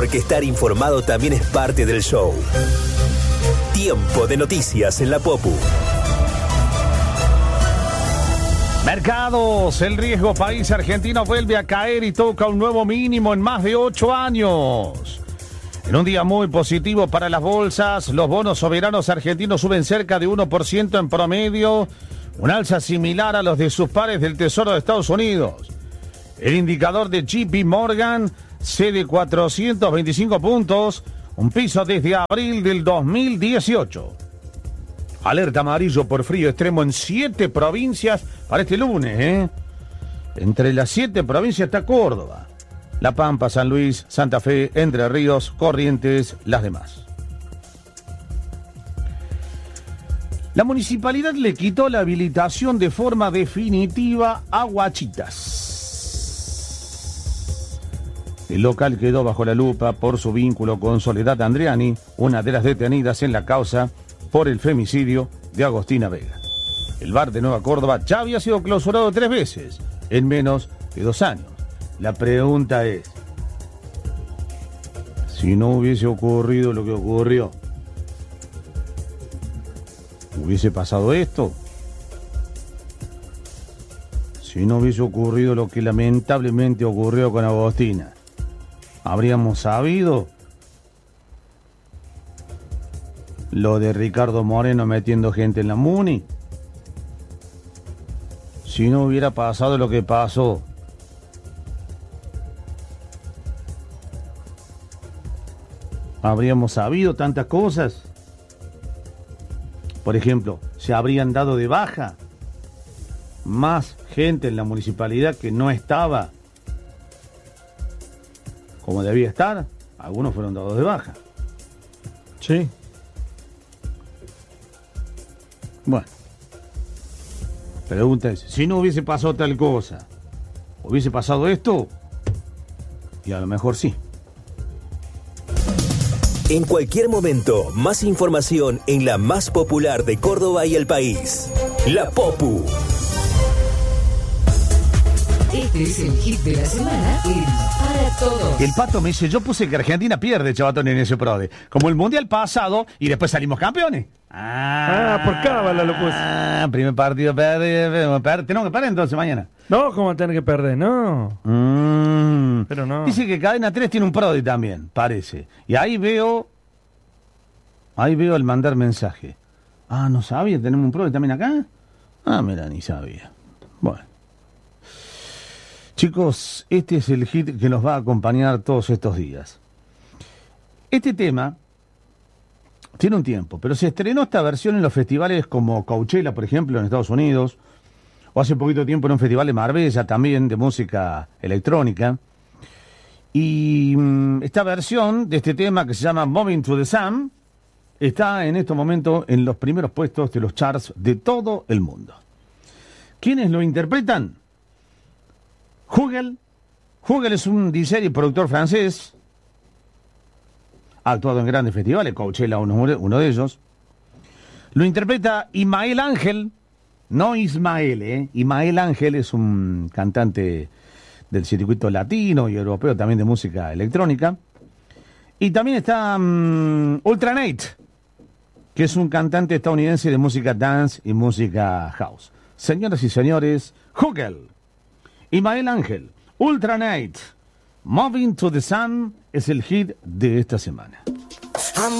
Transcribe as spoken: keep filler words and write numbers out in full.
porque estar informado también es parte del show. Tiempo de noticias en la Popu. Mercados, el riesgo país argentino vuelve a caer y toca un nuevo mínimo en más de ocho años. En un día muy positivo para las bolsas, los bonos soberanos argentinos suben cerca de uno por ciento en promedio, un alza similar a los de sus pares del Tesoro de Estados Unidos. El indicador de J P Morgan cede cuatrocientos veinticinco puntos, un piso desde abril del dos mil dieciocho. Alerta amarillo por frío extremo en siete provincias para este lunes, ¿eh? Entre las siete provincias está Córdoba, La Pampa, San Luis, Santa Fe, Entre Ríos, Corrientes, las demás. La municipalidad le quitó la habilitación de forma definitiva a Guachitas. El local quedó bajo la lupa por su vínculo con Soledad Andriani, una de las detenidas en la causa por el femicidio de Agostina Vega. El bar de Nueva Córdoba ya había sido clausurado tres veces en menos de dos años. La pregunta es, si no hubiese ocurrido lo que ocurrió, ¿hubiese pasado esto? Si no hubiese ocurrido lo que lamentablemente ocurrió con Agostina, ¿habríamos sabido lo de Ricardo Moreno metiendo gente en la Muni? Si no hubiera pasado lo que pasó, ¿habríamos sabido tantas cosas? Por ejemplo, ¿se habrían dado de baja más gente en la municipalidad que no estaba como debía estar? Algunos fueron dados de baja. Sí. Bueno, pregunta es, si no hubiese pasado tal cosa, ¿hubiese pasado esto? Y a lo mejor sí. En cualquier momento, más información en la más popular de Córdoba y el país. La Popu. Este es el hit de la semana en Para Todos. El Pato me dice, yo puse que Argentina pierde, chavatón, en ese prode. Como el mundial pasado y después salimos campeones. Ah, ah por cábala lo puse. Ah, primer partido perde, perde. Tenemos que perder entonces mañana. No, ¿cómo tener que perder? No. Mm. Pero no. Dice que Cadena tres tiene un prode también, parece. Y ahí veo, ahí veo el mandar mensaje. Ah, no sabía, tenemos un prode también acá. Ah, mira, ni sabía. Bueno. Chicos, este es el hit que nos va a acompañar todos estos días. Este tema tiene un tiempo, pero se estrenó esta versión en los festivales como Coachella, por ejemplo, en Estados Unidos, o hace poquito tiempo en un festival de Marbella también de música electrónica. Y mmm, esta versión de este tema que se llama Moving to the Sun está en este momento en los primeros puestos de los charts de todo el mundo. ¿Quiénes lo interpretan? Hugel. Hugel es un D J y productor francés. Ha actuado en grandes festivales, Coachella uno, uno de ellos. Lo interpreta Ismael Ángel. No Ismael, ¿eh? Ismael Ángel es un cantante del circuito latino y europeo, también de música electrónica. Y también está um, Ultra Nate, que es un cantante estadounidense de música dance y música house. Señoras y señores, Hugel. Ismael Ángel, Ultra Nate, Moving to the Sun es el hit de esta semana.